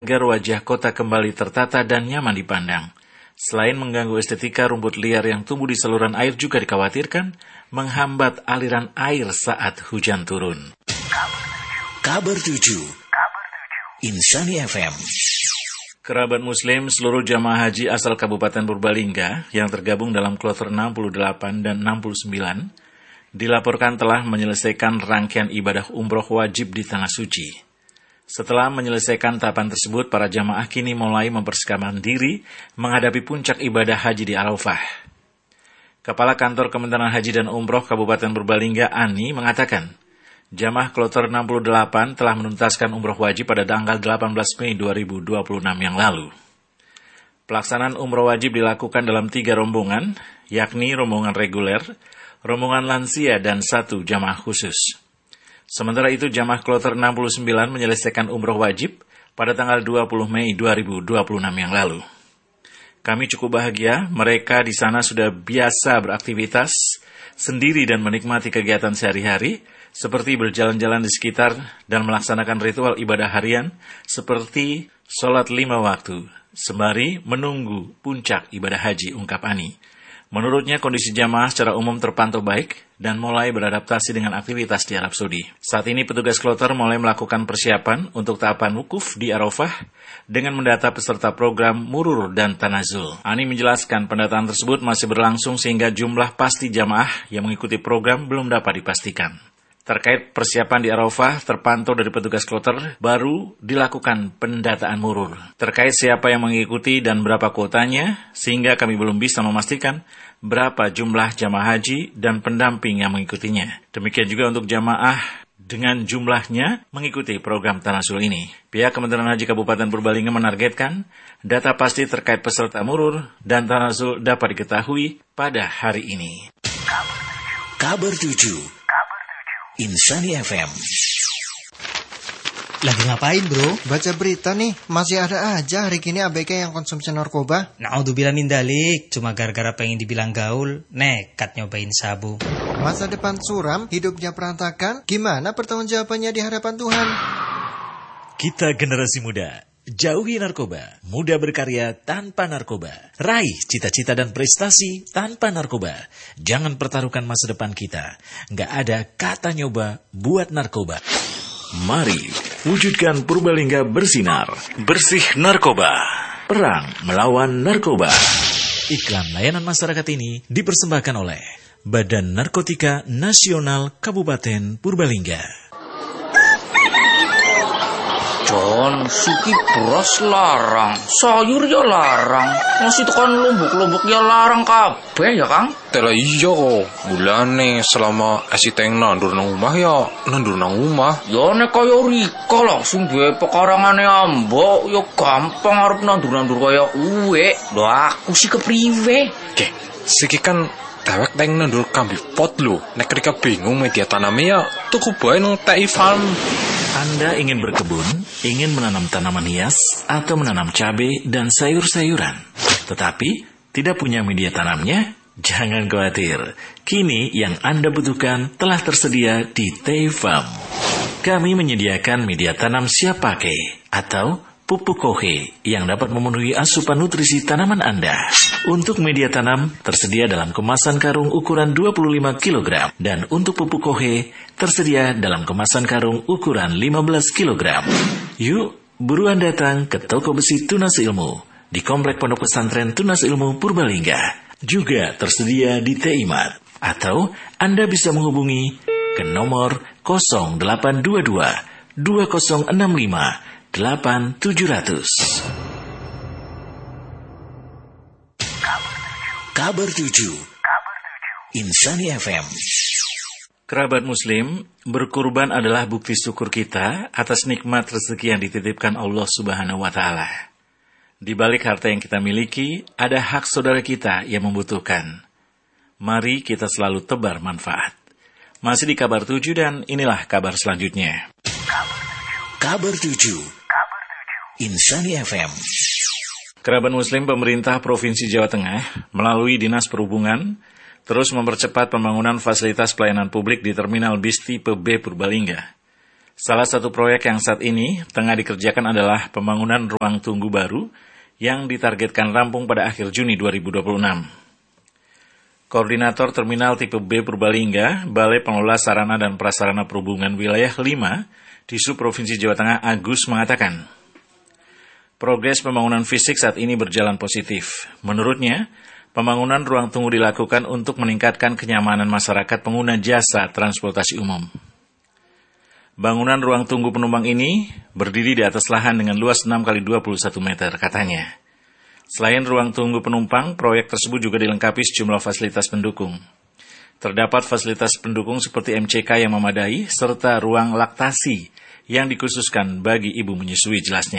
agar wajah kota kembali tertata dan nyaman dipandang. Selain mengganggu estetika, rumput liar yang tumbuh di saluran air juga dikhawatirkan menghambat aliran air saat hujan turun. Kabar 7 Insani FM. Kerabat Muslim seluruh jamaah haji asal Kabupaten Purbalingga yang tergabung dalam kloter 68 dan 69 dilaporkan telah menyelesaikan rangkaian ibadah umroh wajib di Tanah Suci. Setelah menyelesaikan tahapan tersebut, para jamaah kini mulai mempersiapkan diri menghadapi puncak ibadah haji di Arafah. Kepala Kantor Kementerian Haji dan Umroh Kabupaten Purbalingga, Ani, mengatakan, jamaah kloter 68 telah menuntaskan umroh wajib pada tanggal 18 Mei 2026 yang lalu. Pelaksanaan umroh wajib dilakukan dalam 3 rombongan, yakni rombongan reguler, rombongan lansia, dan 1 jamaah khusus. Sementara itu, jamaah kloter 69 menyelesaikan umroh wajib pada tanggal 20 Mei 2026 yang lalu. Kami cukup bahagia, mereka di sana sudah biasa beraktivitas sendiri dan menikmati kegiatan sehari-hari, seperti berjalan-jalan di sekitar dan melaksanakan ritual ibadah harian, seperti sholat 5 waktu, sembari menunggu puncak ibadah haji, ungkap Ani. Menurutnya, kondisi jamaah secara umum terpantau baik dan mulai beradaptasi dengan aktivitas di Arab Saudi. Saat ini petugas kloter mulai melakukan persiapan untuk tahapan wukuf di Arafah dengan mendata peserta program Murur dan Tanazul. Ani menjelaskan pendataan tersebut masih berlangsung sehingga jumlah pasti jamaah yang mengikuti program belum dapat dipastikan. Terkait persiapan di Arafah, terpantau dari petugas kloter baru dilakukan pendataan murur. Terkait siapa yang mengikuti dan berapa kuotanya, sehingga kami belum bisa memastikan berapa jumlah jamaah haji dan pendamping yang mengikutinya. Demikian juga untuk jamaah dengan jumlahnya mengikuti program Tanasul ini. Pihak Kementerian Haji Kabupaten Purbalingga menargetkan data pasti terkait peserta murur dan Tanasul dapat diketahui pada hari ini. Kabar 7 Insani FM. Lagi ngapain, bro? Baca berita nih, masih ada aja hari gini ABG yang konsumsi narkoba. Naudzubillah min dalik, cuma gara-gara pengen dibilang gaul, nekat nyobain sabu. Masa depan suram, hidupnya berantakan, gimana pertanggungjawabannya di hadapan Tuhan? Kita generasi muda, jauhi narkoba, muda berkarya tanpa narkoba, raih cita-cita dan prestasi tanpa narkoba. Jangan pertaruhkan masa depan kita. Nggak ada kata nyoba buat narkoba. Mari wujudkan Purbalingga bersinar, bersih narkoba, perang melawan narkoba. Iklan layanan masyarakat ini dipersembahkan oleh Badan Narkotika Nasional Kabupaten Purbalingga. John, siki beras larang, sayur ya larang, masih tekan lumbuk-lumbuk ya larang kabeh ya Kang? Tela iya kok, bulane selama esi teng nandur nang omah ya nandur nang omah. Ya nek kaya Rika langsung duwe pekarangane ambok, ya gampang arep nandur-nandur kaya uwe. Lho aku sih kepriwe? Oke, siki kan dewek teng nandur kambi pot lho. Nek Rika bingung media tanamnya ya tuku bae nang TI Farm. Anda ingin berkebun, ingin menanam tanaman hias, atau menanam cabai dan sayur-sayuran, tetapi tidak punya media tanamnya? Jangan khawatir, kini yang Anda butuhkan telah tersedia di TI Farm. Kami menyediakan media tanam siap pakai atau pupuk kohe yang dapat memenuhi asupan nutrisi tanaman Anda. Untuk media tanam tersedia dalam kemasan karung ukuran 25 kg dan untuk pupuk kohe tersedia dalam kemasan karung ukuran 15 kg. Yuk, buruan datang ke toko besi Tunas Ilmu di Komplek Pondok Pesantren Tunas Ilmu Purbalingga. Juga tersedia di TIMAT atau Anda bisa menghubungi ke nomor 0822 2065 8700. Kabar 7 Insani FM. Kerabat Muslim, berkurban adalah bukti syukur kita atas nikmat rezeki yang dititipkan Allah Subhanahu wa Ta'ala. Di balik harta yang kita miliki, ada hak saudara kita yang membutuhkan. Mari kita selalu tebar manfaat. Masih di Kabar 7 dan inilah kabar selanjutnya. Kabar 7 Insani FM. Kerabat Muslim, pemerintah Provinsi Jawa Tengah melalui Dinas Perhubungan terus mempercepat pembangunan fasilitas pelayanan publik di Terminal Bis Tipe B Purbalingga. Salah satu proyek yang saat ini tengah dikerjakan adalah pembangunan ruang tunggu baru yang ditargetkan rampung pada akhir Juni 2026. Koordinator Terminal Tipe B Purbalingga, Balai Pengelola Sarana dan Prasarana Perhubungan Wilayah 5 di Provinsi Jawa Tengah, Agus mengatakan, progres pembangunan fisik saat ini berjalan positif. Menurutnya, pembangunan ruang tunggu dilakukan untuk meningkatkan kenyamanan masyarakat pengguna jasa transportasi umum. Bangunan ruang tunggu penumpang ini berdiri di atas lahan dengan luas 6 x 21 meter, katanya. Selain ruang tunggu penumpang, proyek tersebut juga dilengkapi sejumlah fasilitas pendukung. Terdapat fasilitas pendukung seperti MCK yang memadai, serta ruang laktasi yang dikhususkan bagi ibu menyusui, jelasnya.